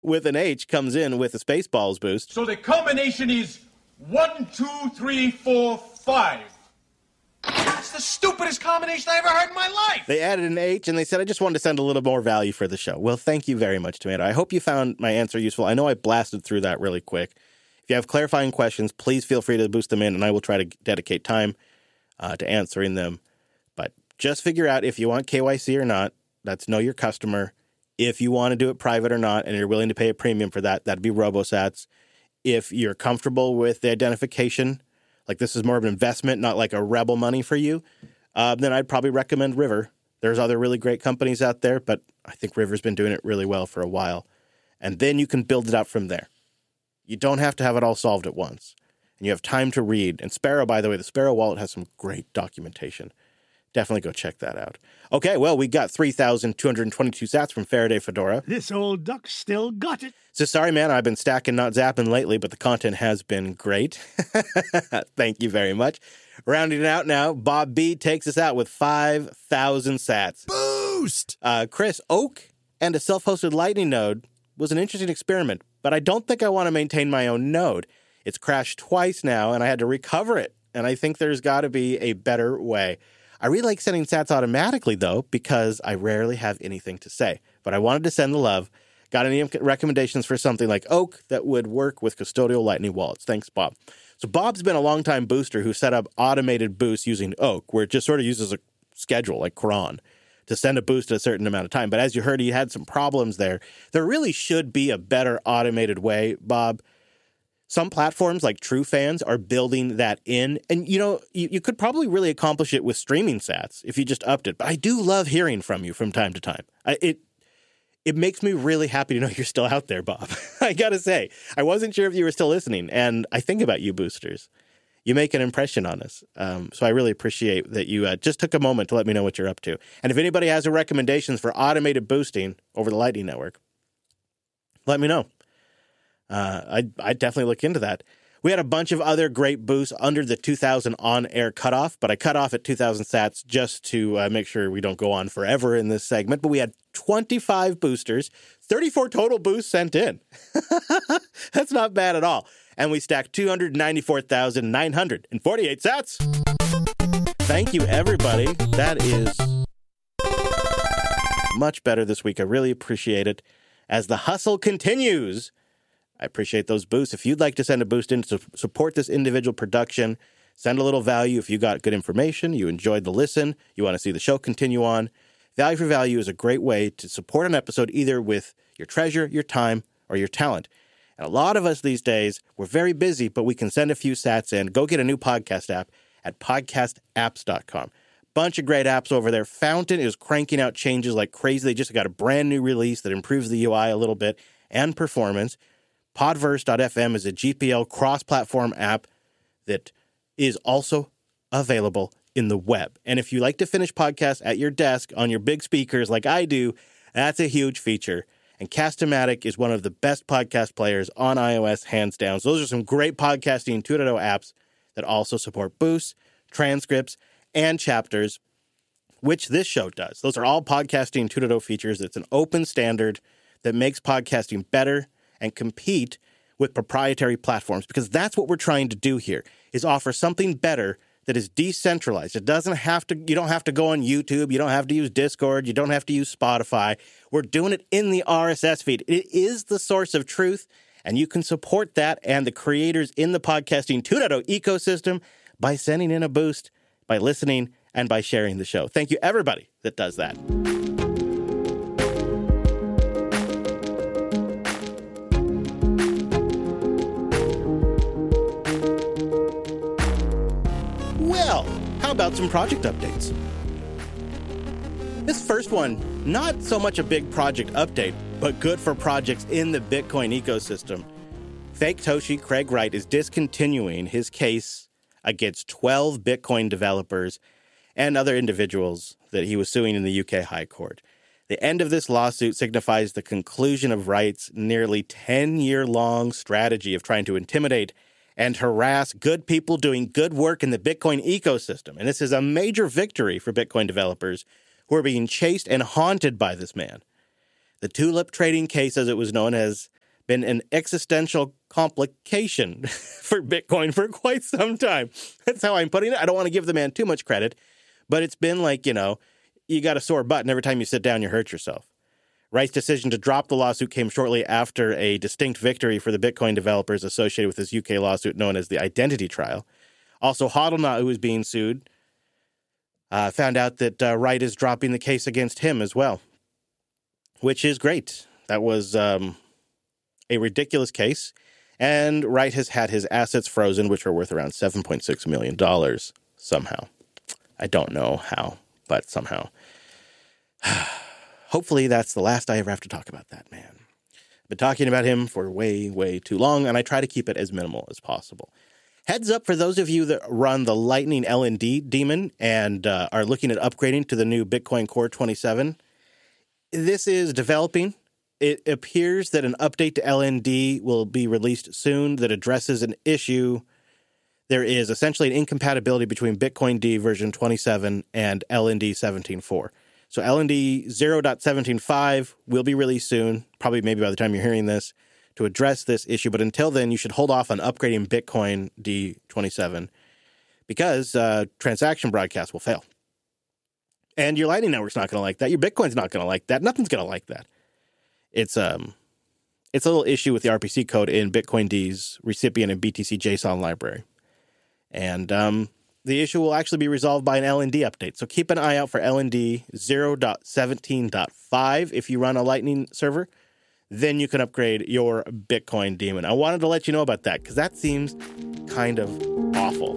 with an H comes in with a Spaceballs boost. So the combination is 1, 2, 3, 4, 5. That's the stupidest combination I ever heard in my life. They added an H, and they said, I just wanted to send a little more value for the show. Well, thank you very much, Tomato. I hope you found my answer useful. I know I blasted through that really quick. If you have clarifying questions, please feel free to boost them in, and I will try to dedicate time to answering them. But just figure out if you want KYC or not. That's know your customer. If you want to do it private or not, and you're willing to pay a premium for that, that'd be RoboSats. If you're comfortable with the identification, like this is more of an investment, not like a rebel money for you, then I'd probably recommend River. There's other really great companies out there, but I think River's been doing it really well for a while. And then you can build it up from there. You don't have to have it all solved at once. And you have time to read. And Sparrow, by the way, the Sparrow wallet has some great documentation. Definitely go check that out. Okay, well, we got 3,222 sats from Faraday Fedora. This old duck still got it. So sorry, man, I've been stacking, not zapping lately, but the content has been great. Thank you very much. Rounding it out now, Bob B takes us out with 5,000 sats. Boost! Chris, Oak and a self-hosted Lightning node was an interesting experiment, but I don't think I want to maintain my own node. It's crashed twice now, and I had to recover it, and I think there's got to be a better way. I really like sending sats automatically, though, because I rarely have anything to say. But I wanted to send the love. Got any recommendations for something like Oak that would work with custodial Lightning wallets? Thanks, Bob. So Bob's been a longtime booster who set up automated boosts using Oak, where it just sort of uses a schedule like Cron to send a boost at a certain amount of time. But as you heard, he had some problems there. There really should be a better automated way, Bob. Some platforms like TrueFans are building that in. And, you know, you could probably really accomplish it with streaming sats if you just upped it. But I do love hearing from you from time to time. It makes me really happy to know you're still out there, Bob. I got to say, I wasn't sure if you were still listening. And I think about you boosters. You make an impression on us. So I really appreciate that you just took a moment to let me know what you're up to. And if anybody has recommendations for automated boosting over the Lightning Network, let me know. I'd definitely look into that. We had a bunch of other great boosts under the 2,000 on-air cutoff, but I cut off at 2,000 sats just to make sure we don't go on forever in this segment. But we had 25 boosters, 34 total boosts sent in. That's not bad at all. And we stacked 294,948 sats. Thank you, everybody. That is much better this week. I really appreciate it. As the hustle continues, I appreciate those boosts. If you'd like to send a boost in to support this individual production, send a little value. If you got good information, you enjoyed the listen, you want to see the show continue on, Value for Value is a great way to support an episode either with your treasure, your time, or your talent. And a lot of us these days, we're very busy, but we can send a few sats in. Go get a new podcast app at podcastapps.com. Bunch of great apps over there. Fountain is cranking out changes like crazy. They just got a brand new release that improves the UI a little bit and performance. Podverse.fm is a GPL cross-platform app that is also available in the web. And if you like to finish podcasts at your desk on your big speakers like I do, that's a huge feature. And Cast-O-Matic is one of the best podcast players on iOS, hands down. So those are some great podcasting 2.0 apps that also support boosts, transcripts, and chapters, which this show does. Those are all podcasting 2.0 features. It's an open standard that makes podcasting better and compete with proprietary platforms, because that's what we're trying to do here, is offer something better that is decentralized. It doesn't have to, you don't have to go on YouTube, you don't have to use Discord, you don't have to use Spotify. We're doing it in the RSS feed. It is the source of truth, and you can support that and the creators in the podcasting 2.0 ecosystem by sending in a boost, by listening, and by sharing the show. Thank you, everybody that does that. Well, how about some project updates? This first one, not so much a big project update, but good for projects in the Bitcoin ecosystem. Fake Toshi Craig Wright is discontinuing his case against 12 Bitcoin developers and other individuals that he was suing in the UK High Court. The end of this lawsuit signifies the conclusion of Wright's nearly 10-year-long strategy of trying to intimidate and harass good people doing good work in the Bitcoin ecosystem. And this is a major victory for Bitcoin developers who are being chased and haunted by this man. The tulip trading case, as it was known, has been an existential complication for Bitcoin for quite some time. That's how I'm putting it. I don't want to give the man too much credit, but it's been like, you got a sore button every time you sit down, you hurt yourself. Wright's decision to drop the lawsuit came shortly after a distinct victory for the Bitcoin developers associated with this UK lawsuit known as the Identity Trial. Also, Hodlnaut, who was being sued, found out that Wright is dropping the case against him as well, which is great. That was a ridiculous case, and Wright has had his assets frozen, which are worth around $7.6 million somehow. I don't know how, but somehow. Hopefully that's the last I ever have to talk about that man. I've been talking about him for way, way too long, and I try to keep it as minimal as possible. Heads up for those of you that run the Lightning LND daemon and are looking at upgrading to the new Bitcoin Core 27. This is developing. It appears that an update to LND will be released soon that addresses an issue. There is essentially an incompatibility between Bitcoin D version 27 and LND 17.4. So LND 0.17.5 will be released soon, probably maybe by the time you're hearing this, to address this issue. But until then, you should hold off on upgrading Bitcoin D27 because transaction broadcast will fail. And your Lightning Network's not going to like that. Your Bitcoin's not going to like that. Nothing's going to like that. It's a little issue with the RPC code in Bitcoin D's recipient and BTC JSON library. And the issue will actually be resolved by an LND update. So keep an eye out for LND 0.17.5 if you run a Lightning server. Then you can upgrade your Bitcoin daemon. I wanted to let you know about that because that seems kind of awful.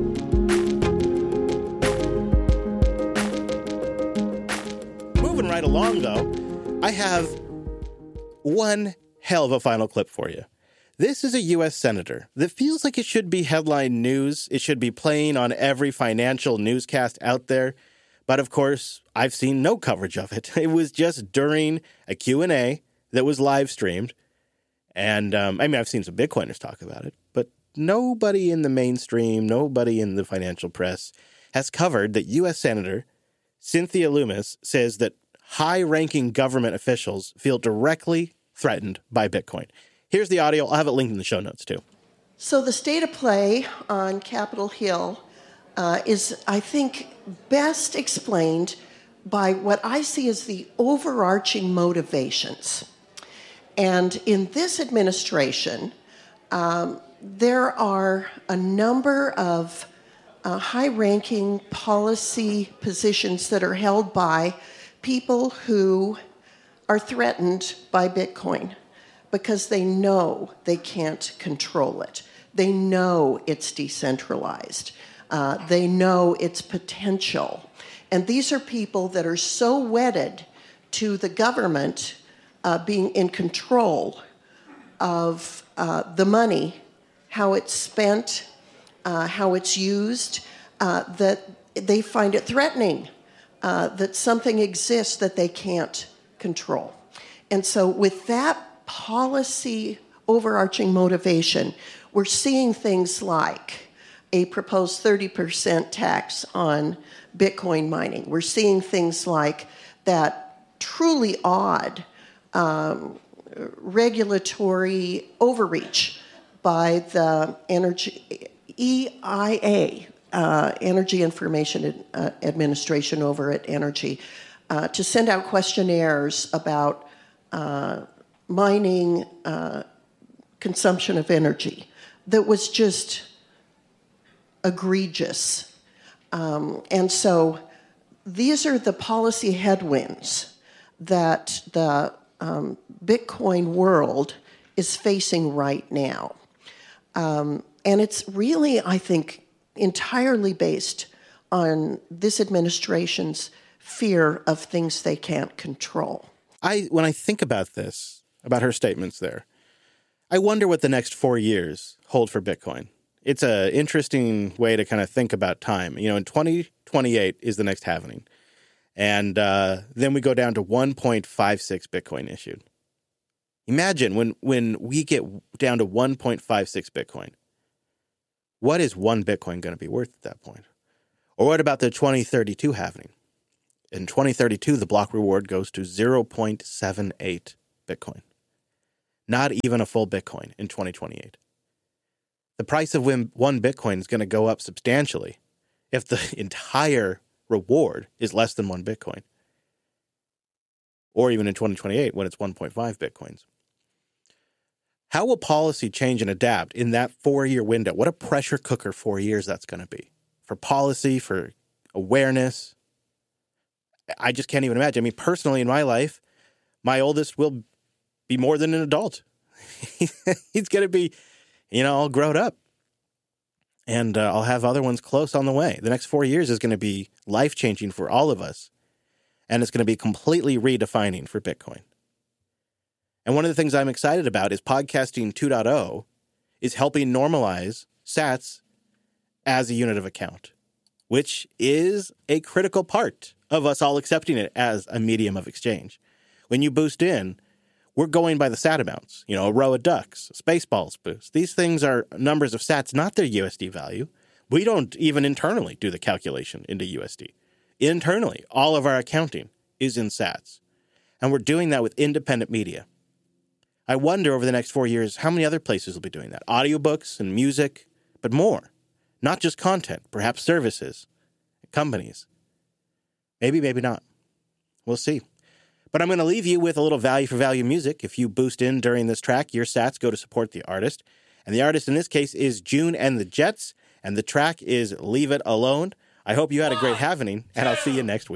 Moving right along, though, I have one hell of a final clip for you. This is a U.S. senator that feels like it should be headline news. It should be playing on every financial newscast out there. But of course, I've seen no coverage of it. It was just during a Q&A that was live streamed. And I've seen some Bitcoiners talk about it, but nobody in the mainstream, nobody in the financial press has covered that U.S. Senator Cynthia Lummis says that high-ranking government officials feel directly threatened by Bitcoin. Here's the audio. I'll have it linked in the show notes, too. So the state of play on Capitol Hill is, I think, best explained by what I see as the overarching motivations. And in this administration, there are a number of high-ranking policy positions that are held by people who are threatened by Bitcoin because they know they can't control it. They know it's decentralized. They know its potential. And these are people that are so wedded to the government being in control of the money, how it's spent, how it's used, that they find it threatening that something exists that they can't control. And so with that policy overarching motivation, we're seeing things like a proposed 30% tax on Bitcoin mining. We're seeing things like that truly odd regulatory overreach by the EIA, Energy Information Administration over at Energy, to send out questionnaires about mining consumption of energy that was just egregious. And so these are the policy headwinds that the Bitcoin world is facing right now. And it's really, I think, entirely based on this administration's fear of things they can't control. When I think about this, about her statements there, I wonder what the next 4 years hold for Bitcoin. It's an interesting way to kind of think about time. You know, in 2028 is the next halving. And then we go down to 1.56 Bitcoin issued. Imagine when we get down to 1.56 Bitcoin, what is one Bitcoin going to be worth at that point? Or what about the 2032 halving? In 2032, the block reward goes to 0.78 Bitcoin. Not even a full Bitcoin in 2028. The price of one Bitcoin is going to go up substantially if the entire reward is less than 1 Bitcoin. Or even in 2028 when it's 1.5 Bitcoins. How will policy change and adapt in that 4-year window? What a pressure cooker 4 years that's going to be. For policy, for awareness. I just can't even imagine. I mean, personally in my life, my oldest will be more than an adult. He's going to be, all grown up. And I'll have other ones close on the way. The next 4 years is going to be life-changing for all of us. And it's going to be completely redefining for Bitcoin. And one of the things I'm excited about is podcasting 2.0 is helping normalize sats as a unit of account, which is a critical part of us all accepting it as a medium of exchange. When you boost in, we're going by the sat amounts, a row of ducks, Spaceballs boost. These things are numbers of sats, not their USD value. We don't even internally do the calculation into USD. Internally, all of our accounting is in sats. And we're doing that with independent media. I wonder over the next 4 years how many other places will be doing that. Audiobooks and music, but more. Not just content, perhaps services, companies. Maybe, maybe not. We'll see. But I'm going to leave you with a little value for value music. If you boost in during this track, your sats go to support the artist. And the artist in this case is June and the Jets. And the track is Leave It Alone. I hope you had a great happening, and I'll see you next week.